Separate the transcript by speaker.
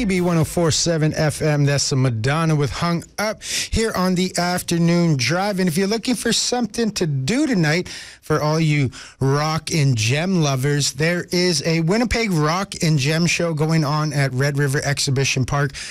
Speaker 1: CB 104.7 FM. That's the Madonna with Hung Up here on the afternoon drive. And if you're looking for something to do tonight, for all you rock and gem lovers, there is a Winnipeg Rock and Gem show going on at Red River Exhibition Park